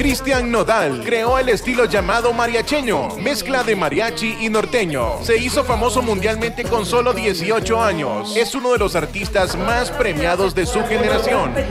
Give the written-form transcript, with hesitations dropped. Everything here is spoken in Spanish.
Cristian Nodal creó el estilo llamado mariacheño, mezcla de mariachi y norteño. Se hizo famoso mundialmente con solo 18 años. Es uno de los artistas más premiados de su generación.